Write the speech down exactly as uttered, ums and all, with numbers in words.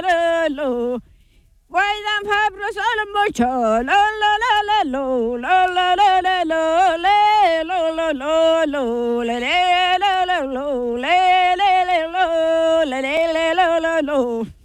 lo. Why them fabros all mucho, lo lo lo lo lo, lo lo lo lo lo, le lo lo lo lo, le le lo lo lo, le le le lo, le le le lo lo lo.